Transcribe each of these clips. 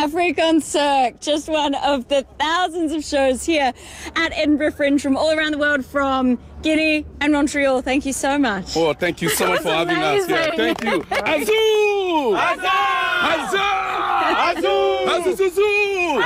African Cirque, just one of the thousands of shows here at Edinburgh Fringe from all around the world, from Guinea and Montreal. Thank you so much. Oh, thank you so much for having us. Yeah, thank you. Azul! Azul! Azul!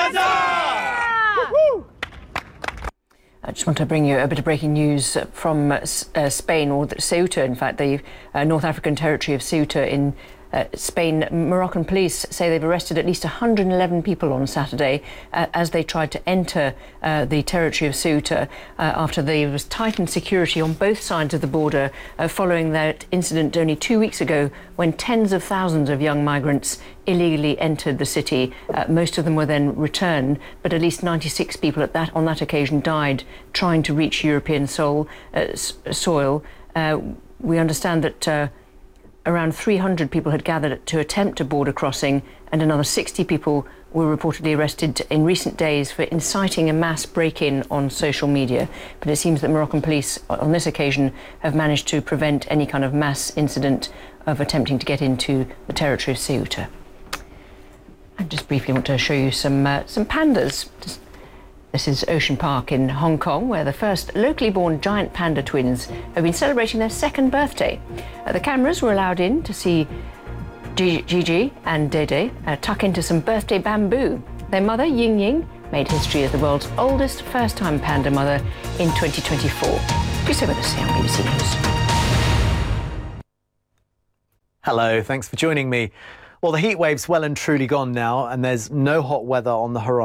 Azul! I just want to bring you a bit of breaking news from Spain, or Ceuta, in fact, the North African territory of Ceuta in Spain. Moroccan police say they've arrested at least 111 people on Saturday as they tried to enter the territory of Ceuta after there was tightened security on both sides of the border following that incident only 2 weeks ago when tens of thousands of young migrants illegally entered the city. Most of them were then returned, but at least 96 people on that occasion died trying to reach European soil. We understand that around 300 people had gathered to attempt a border crossing, and another 60 people were reportedly arrested in recent days for inciting a mass break-in on social media. But it seems that Moroccan police on this occasion have managed to prevent any kind of mass incident of attempting to get into the territory of Ceuta. I just briefly want to show you some pandas. This is Ocean Park in Hong Kong, where the first locally born giant panda twins have been celebrating their second birthday. The cameras were allowed in to see Gigi and Dede tuck into some birthday bamboo. Their mother, Ying Ying, made history as the world's oldest first-time panda mother in 2024. Do stay with us here on BBC News. Hello, thanks for joining me. Well, the heat wave's well and truly gone now, and there's no hot weather on the horizon.